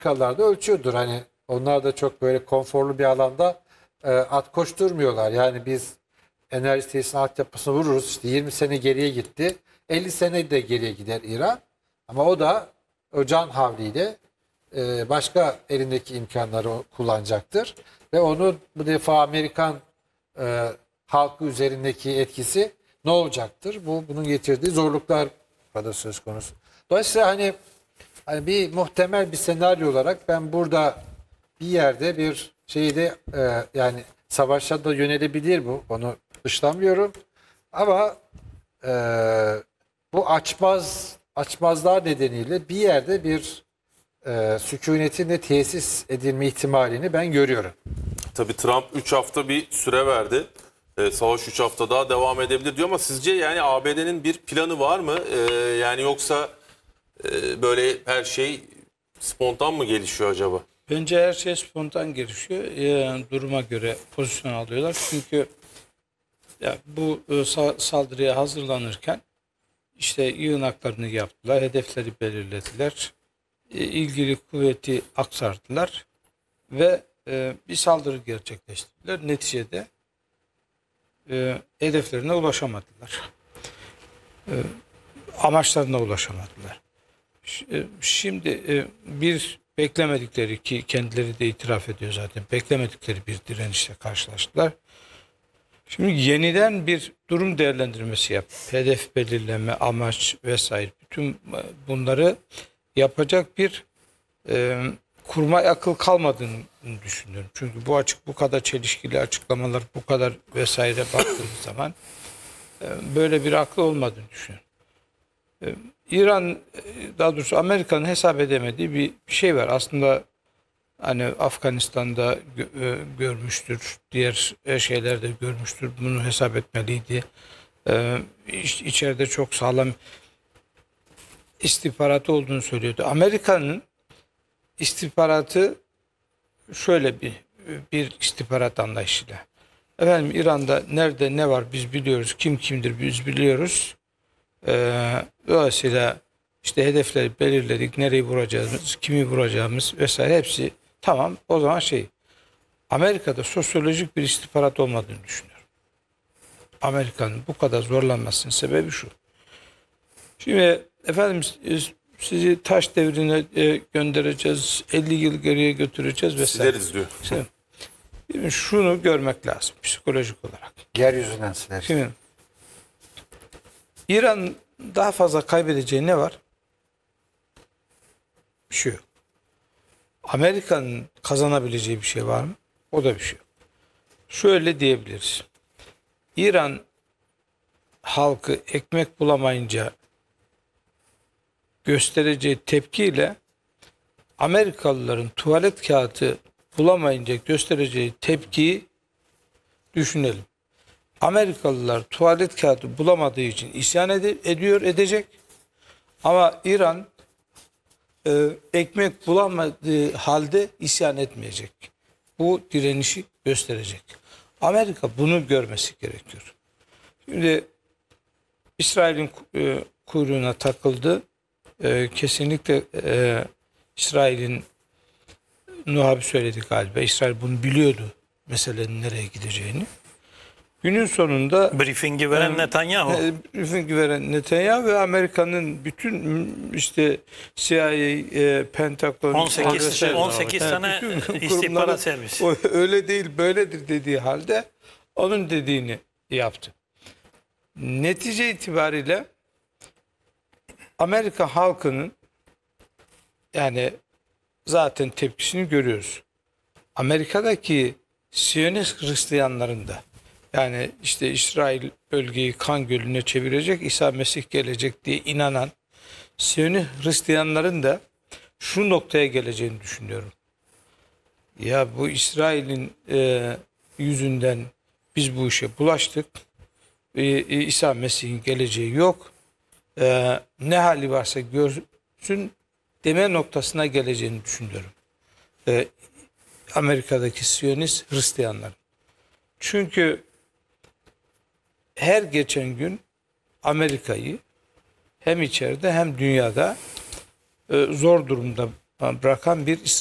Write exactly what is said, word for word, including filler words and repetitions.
Amerikalılar da ölçüyordur. Hani onlar da çok böyle konforlu bir alanda e, at koşturmuyorlar. Yani biz enerji tesisinin altyapısını vururuz. İşte yirmi sene geriye gitti. elli sene de geriye gider İran. Ama o da o can havliyle e, başka elindeki imkanları o kullanacaktır. Ve onu bu defa Amerikan e, halkı üzerindeki etkisi ne olacaktır? Bu bunun getirdiği zorluklar da söz konusu. Dolayısıyla hani, hani bir muhtemel bir senaryo olarak ben burada bir yerde bir şeyde e, yani savaşa da yönelebilir bu. Onu dışlamıyorum. Ama e, bu açmaz açmazlar nedeniyle bir yerde bir e, sükunetin de tesis edilme ihtimalini ben görüyorum. Tabii Trump üç hafta bir süre verdi. Ee, savaş üç hafta daha devam edebilir diyor ama sizce yani A B D'nin bir planı var mı? Ee, yani yoksa e, böyle her şey spontan mı gelişiyor acaba? Bence her şey spontan gelişiyor. Yani duruma göre pozisyon alıyorlar. Çünkü ya bu e, sa- saldırıya hazırlanırken işte yığınaklarını yaptılar, hedefleri belirlediler, e, ilgili kuvveti aksardılar ve e, bir saldırı gerçekleştirdiler. Neticede e, hedeflerine ulaşamadılar. E, amaçlarına ulaşamadılar. Ş- e, Şimdi e, bir beklemedikleri, ki kendileri de itiraf ediyor zaten, beklemedikleri bir direnişle karşılaştılar. Şimdi yeniden bir durum değerlendirmesi yap. Hedef belirleme, amaç vesaire, bütün bunları yapacak bir e, kurmay akıl kalmadığını düşünüyorum. Çünkü bu açık bu kadar çelişkili açıklamalar, bu kadar vesaire baktığımız zaman e, böyle bir aklı olmadığını düşünüyorum. E, İran, daha doğrusu Amerika'nın hesap edemediği bir şey var. Aslında hani Afganistan'da gö- görmüştür, diğer şeylerde görmüştür. Bunu hesap etmeliydi. Ee, iç- içeride çok sağlam istihbaratı olduğunu söylüyordu. Amerika'nın istihbaratı şöyle bir bir istihbarat anlayışıyla. Efendim, İran'da nerede ne var biz biliyoruz. Kim kimdir biz biliyoruz. Ee, dolayısıyla işte hedefleri belirledik. Nereyi vuracağımız, kimi vuracağımız vesaire hepsi tamam. O zaman şey, Amerika'da sosyolojik bir istihbarat olmadığını düşünüyorum. Amerika'nın bu kadar zorlanmasının sebebi şu. Şimdi efendim, sizi taş devrine e, göndereceğiz, elli yıl geriye götüreceğiz vesaire. Sileriz diyor. Şimdi şunu görmek lazım psikolojik olarak. Yeryüzünden siler. Şimdi İran daha fazla kaybedeceği ne var? Bir şey yok. Amerika'nın kazanabileceği bir şey var mı? O da bir şey yok. Şöyle diyebiliriz. İran halkı ekmek bulamayınca göstereceği tepkiyle Amerikalıların tuvalet kağıdı bulamayınca göstereceği tepkiyi düşünelim. Amerikalılar tuvalet kağıdı bulamadığı için isyan ed- ediyor, edecek. Ama İran e, ekmek bulamadığı halde isyan etmeyecek. Bu direnişi gösterecek. Amerika bunu görmesi gerekiyor. Şimdi İsrail'in e, kuyruğuna takıldı. E, kesinlikle e, İsrail'in, Nuh abi söyledi galiba, İsrail bunu biliyordu, meselenin nereye gideceğini. Günün sonunda Briefingi veren Netanyahu. e, briefingi veren Netanyahu ve Amerika'nın bütün işte C I A, e, Pentagon, on sekiz vesaire- on sekiz Evet, tane bütün kurumların istihbarat servisi. o öyle değil böyledir dediği halde onun dediğini yaptı. Netice itibariyle Amerika halkının, yani zaten tepkisini görüyoruz. Amerika'daki Siyonist Hristiyanların da, yani işte İsrail bölgeyi kan gölüne çevirecek, İsa Mesih gelecek diye inanan Siyonist Hristiyanların da şu noktaya geleceğini düşünüyorum. Ya bu İsrail'in e, yüzünden biz bu işe bulaştık. E, e, İsa Mesih'in geleceği yok. E, ne hali varsa görsün deme noktasına geleceğini düşünüyorum. E, Amerika'daki Siyonist Hristiyanlar. Çünkü her geçen gün Amerika'yı hem içeride hem dünyada e, zor durumda bırakan bir İsrail